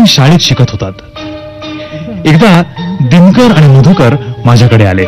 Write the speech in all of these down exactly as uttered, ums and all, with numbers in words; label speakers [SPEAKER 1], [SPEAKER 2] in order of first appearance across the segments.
[SPEAKER 1] शाळेत शिकत होतात. एकदा दिनकर आणि मधुकर माझ्याकडे आले.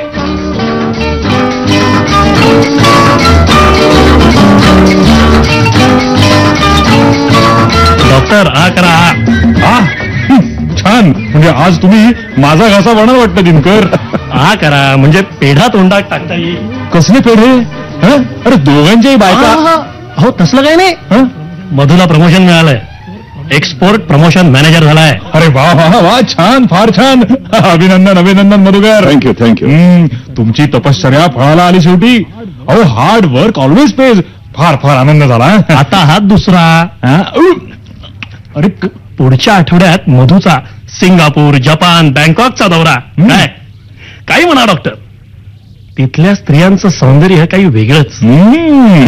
[SPEAKER 2] डॉक्टर आ करा
[SPEAKER 1] आ छान. म्हणजे आज तुम्ही माझा घासा बनणार वाटतं दिनकर.
[SPEAKER 2] आ करा म्हणजे पेढा तोंडात टाकता येईल.
[SPEAKER 1] कसले पेढे? हं? अरे दोघांच्याही बायका.
[SPEAKER 2] हो तसलं काही नाही.
[SPEAKER 1] हं?
[SPEAKER 2] मधुला प्रमोशन मिळालंय. एक्सपोर्ट प्रमोशन मॅनेजर झालाय.
[SPEAKER 1] अरे वा वा वा छान, फार छान. अभिनंदन अभिनंदन मधुकर.
[SPEAKER 3] Thank you thank you.
[SPEAKER 1] तुमची तपश्चर्या फळाला आली शेवटी. अहो हार्ड वर्क ऑलवेज पेज. फार फार आनंद झाला.
[SPEAKER 2] आता हा दुसरा.
[SPEAKER 1] हं? उ,
[SPEAKER 2] अरे प- पुढच्या आठवड्यात मधुचा सिंगापूर, जपान, बँकॉकचा दौरा. काय काही म्हणा डॉक्टर, तिथल्या स्त्रियांचं सौंदर्य काही वेगळंच.
[SPEAKER 1] हम्म.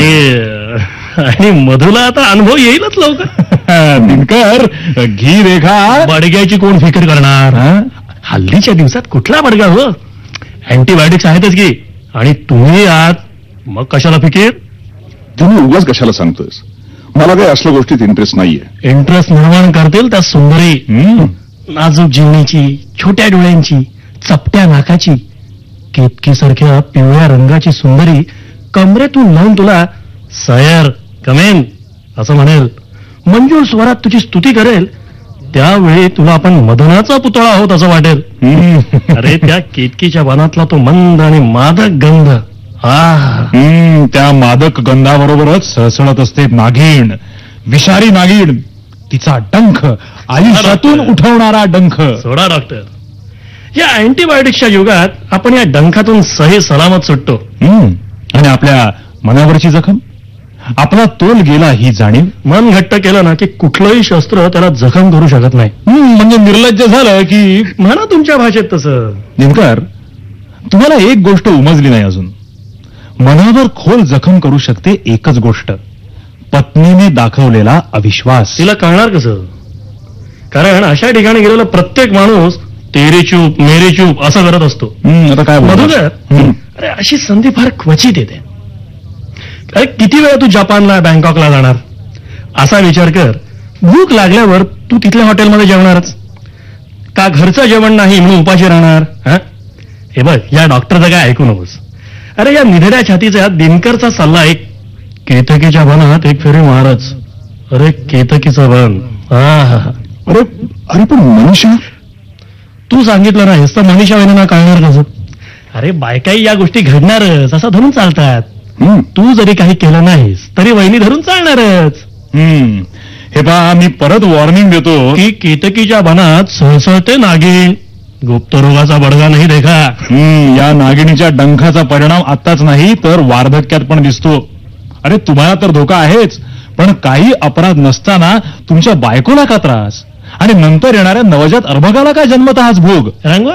[SPEAKER 2] आणि आणि मधुला आता अनुभव येईलच लवकर.
[SPEAKER 1] दिनकर घी रेखा.
[SPEAKER 2] बडग्याची कोण फिकर करणार?
[SPEAKER 1] हं?
[SPEAKER 2] हल्लीच्या दिवसात कुठला बडगा हो? अँटीबायोटिक्स आहेतच की. आणि तुम्ही आहात मग कशाला फिकीर?
[SPEAKER 3] तुम्ही उगाच कशाला सांगतोयस? मला काही असल्या गोष्टीत इंटरेस्ट नाहीये.
[SPEAKER 2] इंटरेस्ट निर्माण करतील त्या सुंदरी.
[SPEAKER 1] हम्म.
[SPEAKER 2] नाजूक जीवनाची, छोट्या डोळ्यांची, चपट्या नाकाची, केतकीसारख्या पिवळ्या रंगाची सुंदरी कमरेतून लावून तुला सयर कमेन असं म्हणेल, मंजूळ स्वरात तुझी स्तुती करेल. त्यावेळी तुला आपण मदनाचा पुतळा आहोत असं वाटेल.
[SPEAKER 1] हम्म.
[SPEAKER 2] अरे त्या केतकीच्या वनातला तो मंद आणि मादक गंध. आह
[SPEAKER 1] हम्म, त्या मादक गंधाबरोबरच सळसळत असते नागिण, विषारी नागिण. तिचा डंख आयुष्यातून उठवणारा डंख.
[SPEAKER 2] सोडा डॉक्टर, या अँटीबायोटिक्सच्या युगात आपण या डंखातून सही सलामत सुटतो.
[SPEAKER 1] हम्म. आणि आपल्या मनावरची जखम, आपला तोल गेला ही जाणीव.
[SPEAKER 2] मन घट्ट केलं ना की कुठलंही शस्त्र त्याला जखम करू शकत नाही.
[SPEAKER 1] हम्म, म्हणजे निर्लज्ज झालं की.
[SPEAKER 2] म्हणा तुमच्या भाषेत तसं.
[SPEAKER 1] दिनकर, तुम्हाला एक गोष्ट उमजली नाही अजून. मनावर खोल जखम करू शकते एकच गोष्ट, पत्नीने दाखवलेला अविश्वास.
[SPEAKER 2] तिला कळणार कसं? कारण अशा ठिकाणी गेलेला प्रत्येक माणूस तेरी चूप मेरी चूप असं करत असतो.
[SPEAKER 1] हम्म, आता काय बोलणार?
[SPEAKER 2] मधुकर,
[SPEAKER 1] हम्म.
[SPEAKER 2] अरे अशी संधी फार क्वचित येते. अरे किती वेळा तू जपानला बँकॉकला जाणार? असा विचार कर. भूक लागल्यावर तू तिथल्या हॉटेलमध्ये जेवणारच का? घरचं जेवण नाही म्हणून उपाशी राहणार? हं? हे बघ, या डॉक्टरचं काय ऐकू नकोस. अरे या निधड्या छातीचा दिनकरचा सल्ला ऐक. केतकीच्या वनात एक फेरी मारच. अरे केतकीचं वन. आहा.
[SPEAKER 3] अरे अरे पण मनीषा.
[SPEAKER 2] तू सांगितलं नाहीस तर मनीषा वहिनींना कळणार कसं? अरे बायकाई या गोष्टी घडणारच असं धरून चालतात.
[SPEAKER 3] हम्म.
[SPEAKER 2] तू जरी काही केलं नाहीस तरी वहिनी धरून चालणारच.
[SPEAKER 1] हम्म. हे पहा, मी परत वॉर्निंग देतो
[SPEAKER 2] की केतकीच्या वनात सहसळते नागिन. गुप्तरोगाचा बडगा नाही देखा.
[SPEAKER 1] हम्म, या नागिणीच्या डंखाचा परिणाम आत्ताच नाही तर वार्धक्यात पण दिसतो. अरे तुम्हाला तर धोका आहेच, पण काही अपराध नसताना तुमच्या बायकोला का त्रास? आणि नंतर येणाऱ्या नवजात अर्भकाला काय जन्मतःच भोग?
[SPEAKER 2] रंगवा,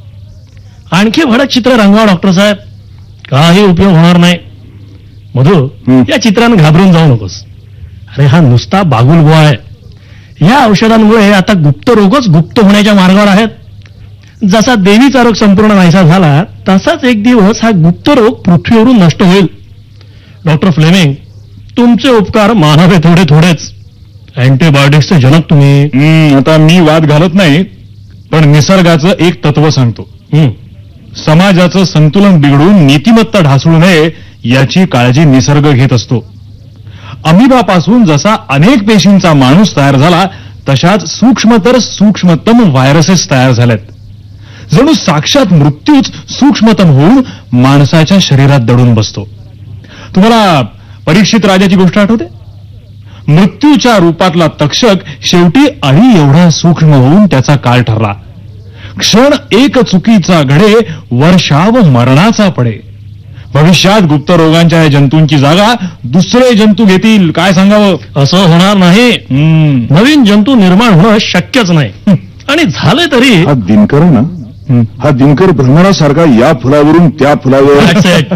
[SPEAKER 2] आणखी भडक चित्र रंगवा डॉक्टर साहेब. काही उपयोग होणार नाही. मधु,
[SPEAKER 3] हं.
[SPEAKER 2] या चित्रानं घाबरून जाऊ नकोस. अरे हा नुसता बागुलबुवा आहे. या औषधांमुळे आता गुप्त रोगच गुप्त होण्याच्या मार्गावर आहेत. जसा देवीचा रोग संपूर्ण नाहीसा झाला तसाच एक दिवस हा गुप्त रोग पृथ्वीवरून नष्ट होईल. डॉक्टर फ्लेमिंग, तुमचे उपकार मानावे थोडे थोडेच. अँटीबायोटिक्सचे जनक तुम्ही.
[SPEAKER 1] हम्म, आता मी वाद घालत नाही, पण निसर्गाचं एक तत्व सांगतो.
[SPEAKER 2] हं.
[SPEAKER 1] समाजाचं संतुलन बिघडून नीतिमत्ता ढासळू नये याची काळजी निसर्ग घेत असतो. अमिबापासून जसा अनेक पेशींचा माणूस तयार झाला तशाच सूक्ष्मतर सूक्ष्मतम व्हायरसेस तयार झाल्यात. जणू साक्षात मृत्यूच सूक्ष्मतम होऊन माणसाच्या शरीरात दडून बसतो. तुम्हाला परीक्षित राजाची गोष्ट आठवते? मृत्यूच्या रूपातला तक्षक शेवटी अळी एवढा सूक्ष्म होऊन त्याचा काळ ठरला. क्षण एक चुकीचा घडे, वर्षाव मरणाचा पडे. भविष्यात गुप्त रोगांच्या या जंतूंची जागा दुसरे जंतू घेतील. काय सांगावं?
[SPEAKER 2] असं होणार नाही.
[SPEAKER 1] हम्म.
[SPEAKER 2] नवीन जंतू निर्माण होणं शक्यच नाही. आणि झाले तरी
[SPEAKER 3] हा दिनकर ना, हा दिनकर भ्रमणासारखा या फुलावरून त्या फुलावर.
[SPEAKER 2] That's it.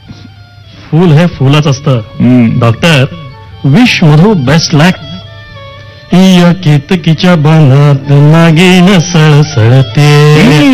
[SPEAKER 2] फूल हे फुलच असतं.
[SPEAKER 1] हम्म.
[SPEAKER 2] Doctor, wish Madhu best lakh. या केतकीच्या बनात नागिन सळसळते.